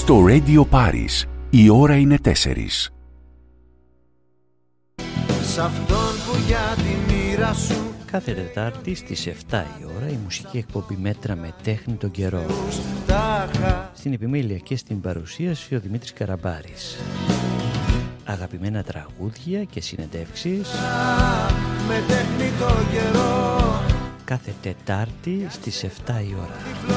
Στο Radio Paris, η ώρα είναι 4. Σ' αυτόν που για τη μοίρα σου. Κάθε Τετάρτη στις 7 η ώρα η μουσική εκπομπή Μέτρα με τέχνη τον καιρό. Στην επιμέλεια και στην παρουσίαση ο Δημήτρης Καραμπάρης. Αγαπημένα τραγούδια και συνεντεύξεις με τέχνη τον καιρό. κάθε Τετάρτη στις 7 η ώρα.